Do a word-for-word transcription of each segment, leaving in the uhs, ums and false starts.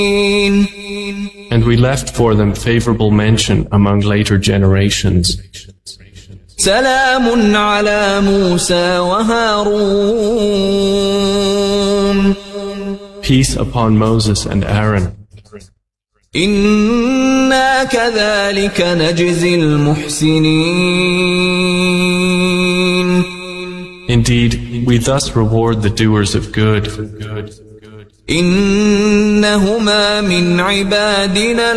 And we left for them favorable mention among later generations. سلام على موسى وهارون. Peace upon Moses and Aaron. إنا كذلك نجزي المحسنين. Indeed, we thus reward the doers of good. إنهما من عبادنا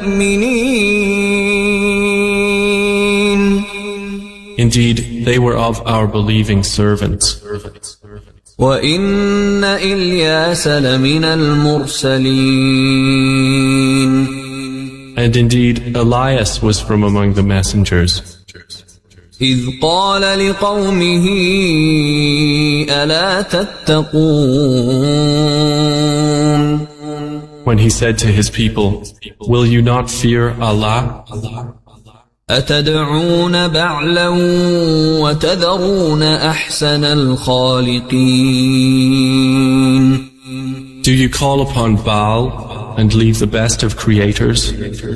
المؤمنين. Indeed, they were of our believing servants. وإن إلياس لمن المرسلين. And indeed, Elias was from among the messengers. إذ قال لقومه ألا تتقون. When he said to his people, will you not fear Allah? أتدعون بعلا وتذرون أحسن الخالقين. Do you call upon Baal and leave the best of creators?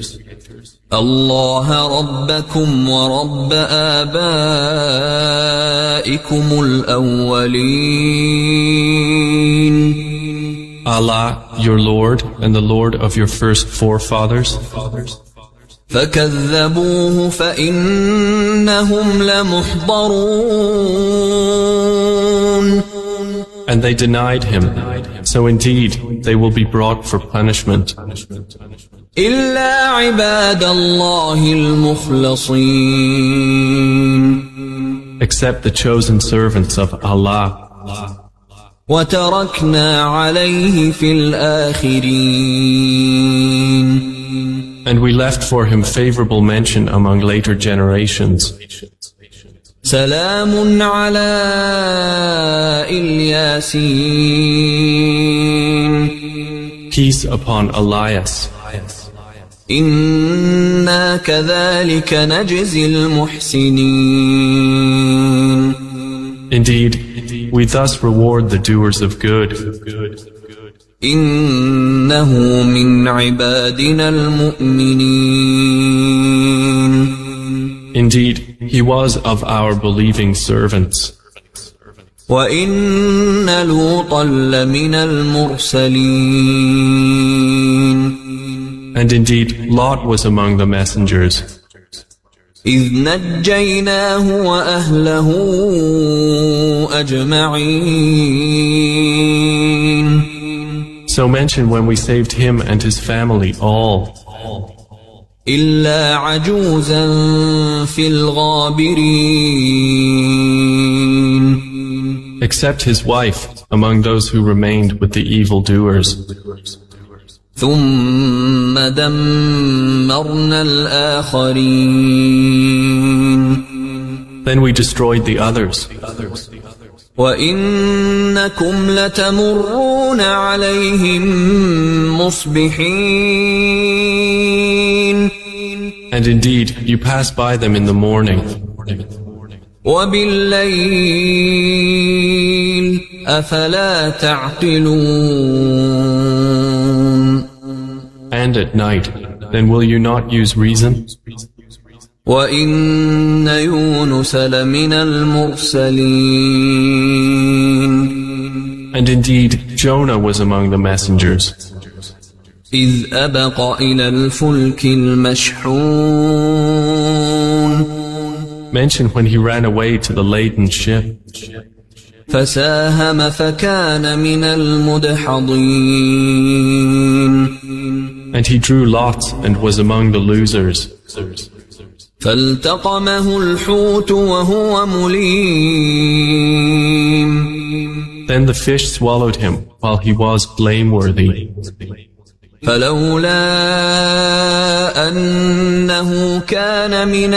الله ربكم ورب آبائكم الأولين. Allah, your Lord, and the Lord of your first forefathers. فكذبوه فإنهم لمحضرون. And they denied him, so indeed they will be brought for punishment. إلا عباد الله المخلصين. Except the chosen servants of Allah. وتركنا عليه في الآخرين. And we left for him favorable mention among later generations. سلام على الياسين. Peace upon Elias. إنا كذلك نجزي المحسنين. Indeed, we thus reward the doers of good. إنه من عبادنا المؤمنين. Indeed, he was of our believing servants. وإن لوطا لمن المرسلين. And indeed, Lot was among the messengers. إذ نجيناه وأهله أجمعين. So mention when we saved him and his family all. إلا عجوزا في الغابرين. Except his wife among those who remained with the evildoers. ثم دمرنا الآخرين. Then we destroyed the others. وإنكم لتمرون عليهم مصبحين. And indeed, you pass by them in the morning. وبالليل أفلا تعقلون. And at night, then will you not use reason? وإن يونس لمن المرسلين. And indeed, Jonah was among the messengers. إذ أبق إلى الفلك المشحون. Mention when he ran away to the laden ship. فساهم فكان من المدحضين. And he drew lots and was among the losers. فالتقمه الحوت وهو مليم. Then the fish swallowed him while he was blameworthy. فلولا أنه كان من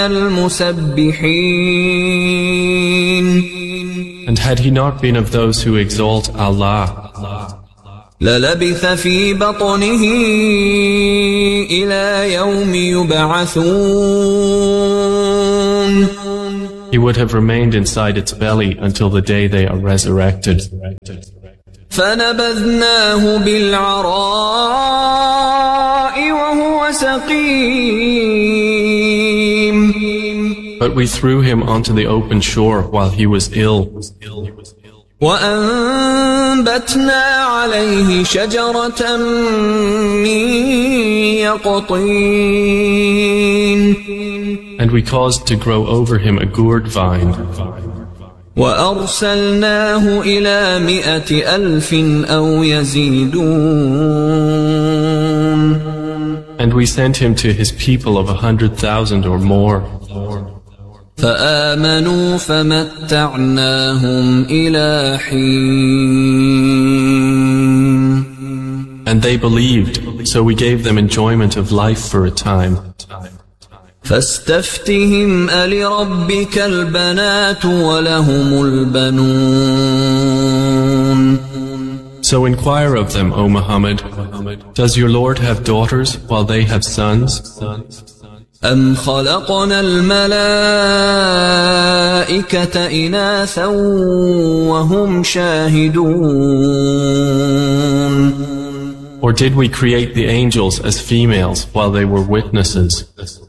المسبحين. And had he not been of those who exalt Allah, للبث في بطنه إلى يوم يبعثون. he would have remained inside its belly until the day they are resurrected. فنبذناه بالعراء وهو سقيم. But we threw him onto the open shore while he was ill. وأنبتنا عليه شجرة من يقطين. And we caused to grow over him a gourd vine. وأرسلناه إلى مئة ألف أو يزيدون. And we sent him to his people of a hundred thousand or more. فآمنوا فمتعناهم إلى حين. And they believed, so we gave them enjoyment of life for a time. فاستفتهم ألربك البنات ولهم البنون. So inquire of them, O Muhammad, does your Lord have daughters while they have sons? أم خلقنا الملائكة إناثا وهم شاهدون. Or did we create the angels as females while they were witnesses?